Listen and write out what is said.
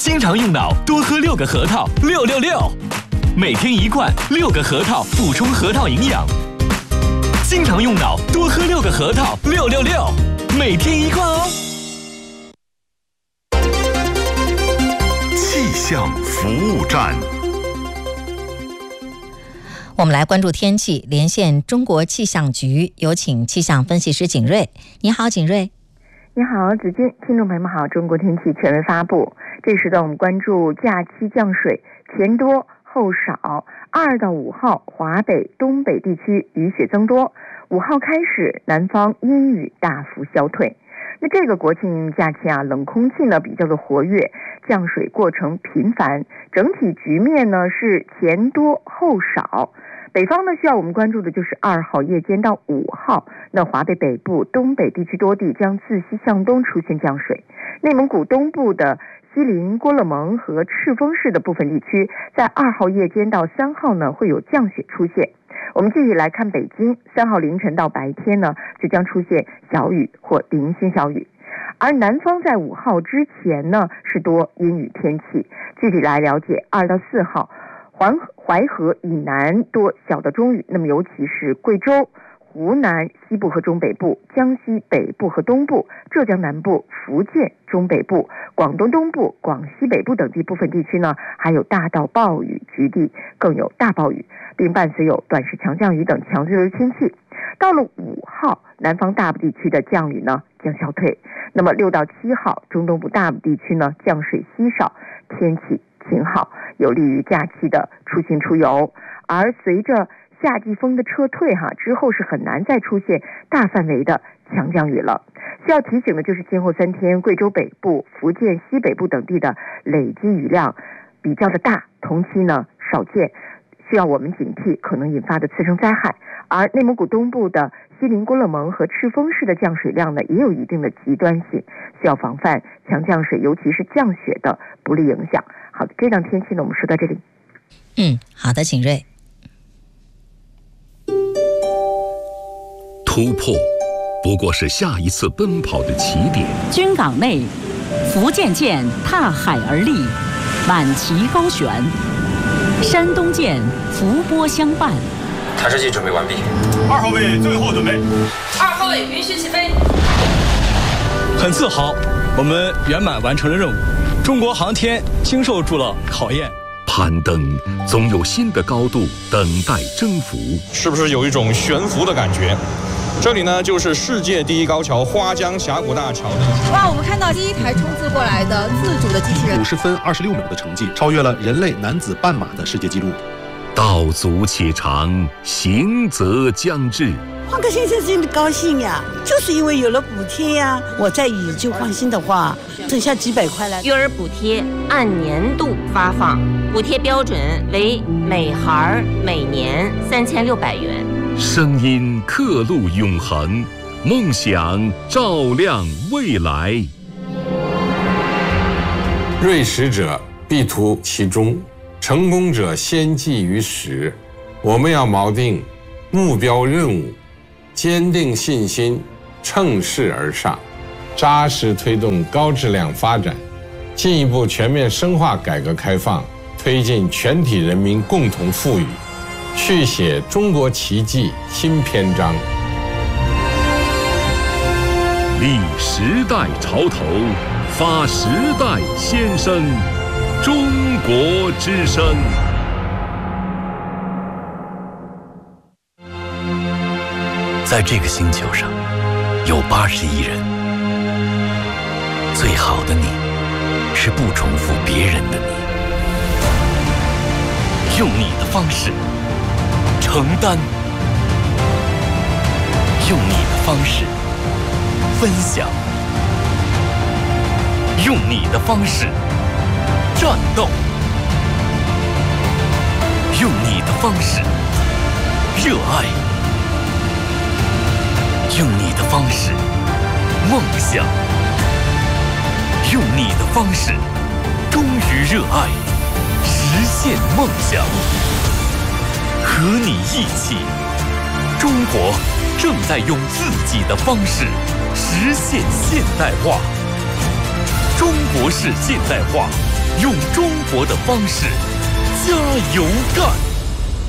经常用脑，多喝6个核桃，666。每天1罐，6个核桃补充核桃营养。经常用脑，多喝6个核桃，666。每天1罐哦。 气象服务站。 我们来关注天气，连线中国气象局，有请气象分析师景瑞。你好，景瑞。 你好，子君，听众朋友们好。中国天气权威发布，这时段我们关注假期降水前多后少。2到5号华北、东北地区雨雪增多，5号开始南方阴雨大幅消退。那这个国庆假期啊，冷空气呢比较的活跃，降水过程频繁，整体局面呢是前多后少。北方呢需要我们关注的就是2号夜间到5号，那华北北部、东北地区多地将自西向东出现降水。内蒙古东部的锡林郭勒盟和赤峰市的部分地区，在2号夜间到3号呢会有降雪出现。我们继续来看北京，3号凌晨到白天呢就将出现小雨或零星小雨，而南方在5号之前呢是多阴雨天气。具体来了解，2到4号淮河以南多小到中雨，那么尤其是贵州、湖南西部和中北部、江西北部和东部、浙江南部、福建中北部、广东东部、广西北部等地部分地区呢，还有大到暴雨，局地更有大暴雨，并伴随有短时强降雨等强对流天气。到了5号，南方大部地区的降雨呢将消退，那么6到7号，中东部大部地区呢降水稀少，天气晴好，有利于假期的出行出游。而随着夏季风的撤退之后是很难再出现大范围的强降雨了。需要提醒的就是今后3天贵州北部、福建西北部等地的累积雨量比较的大，同期呢少见，需要我们警惕可能引发的次生灾害。而内蒙古东部的锡林郭勒盟和赤峰市的降水量呢也有一定的极端性，需要防范强降水尤其是降雪的不利影响。好的，这档天气呢我们说到这里。 好的，景瑞。 突破不过是下一次奔跑的起点。 军港内，福建舰踏海而立，满旗高悬；山东舰伏波相伴。 探视器准备完毕。 2号位最后准备。 2号位允许起飞。 很自豪，我们圆满完成了任务。中国航天经受住了考验。 攀登总有新的高度等待征服， 是不是有一种悬浮的感觉？这里呢，就是世界第一高桥花江峡谷大桥的。 哇，我们看到第一台冲刺过来的自主的机器人， 50分26秒的成绩，超越了人类男子半马的世界纪录。 道阻且长，行则将至。 换个先生真的高兴呀，就是因为有了补贴呀。我再以旧换新的话，剩下几百块了。 育儿补贴按年度发放，补贴标准为每孩每年3600元。 声音刻录永恒，梦想照亮未来。 锐识者必图其中，成功者先记于始。我们要锚定目标任务，坚定信心，乘势而上，扎实推动高质量发展，进一步全面深化改革开放，推进全体人民共同富裕，续写中国奇迹新篇章。 立时代潮头，发时代先声，中国之声。 在这个星球上，有80亿人。最好的你，是不重复别人的你。用你的方式承担，用你的方式分享，用你的方式战斗，用你的方式热爱，用你的方式梦想，用你的方式忠于热爱，实现梦想。和你一起，中国正在用自己的方式实现现代化。中国式现代化用中国的方式加油干！